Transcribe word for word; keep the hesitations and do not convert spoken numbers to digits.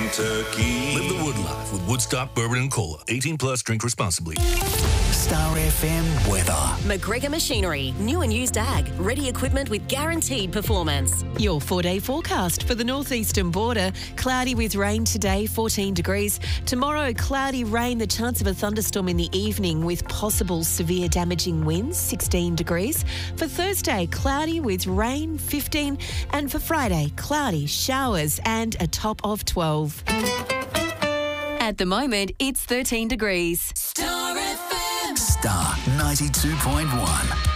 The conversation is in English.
Kentucky. Live the Wood life with Woodstock Bourbon and Cola. eighteen plus, drink responsibly. Star F M weather. McGregor Machinery. New and used ag. Ready equipment with guaranteed performance. Your four-day forecast for the northeastern border. Cloudy with rain today, fourteen degrees. Tomorrow, cloudy rain, the chance of a thunderstorm in the evening with possible severe damaging winds, sixteen degrees. For Thursday, cloudy with rain, fifteen. And for Friday, cloudy, showers and a top of twelve. At the moment, it's thirteen degrees. Star ninety-two point one.